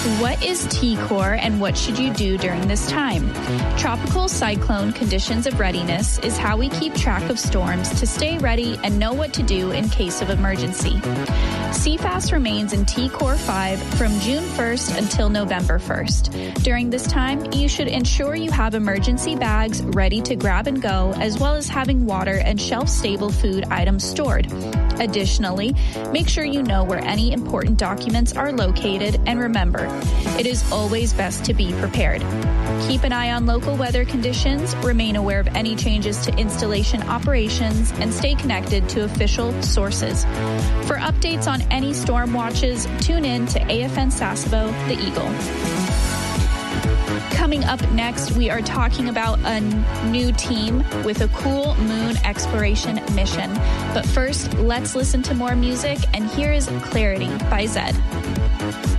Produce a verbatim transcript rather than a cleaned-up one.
What is T-Core and what should you do during this time? Tropical cyclone conditions of readiness is how we keep track of storms to stay ready and know what to do in case of emergency. C F A S remains in T-Core five from June first until November first. During this time, you should ensure you have emergency bags ready to grab and go, as well as having water and shelf-stable food items stored. Additionally, make sure you know where any important documents are located, and remember, it is always best to be prepared. Keep an eye on local weather conditions, remain aware of any changes to installation operations, and stay connected to official sources. For updates on any storm watches, tune in to A F N Sasebo, the Eagle. Coming up next, we are talking about a new team with a cool moon exploration mission. But first, let's listen to more music, and here is Clarity by Zedd.